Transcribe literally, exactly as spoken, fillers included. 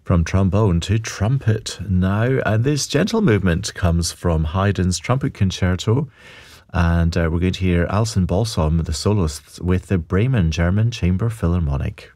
From trombone to trumpet now. And this gentle movement comes from Haydn's Trumpet Concerto. And uh, we're going to hear Alison Balsom, the soloist, with the Bremen German Chamber Philharmonic.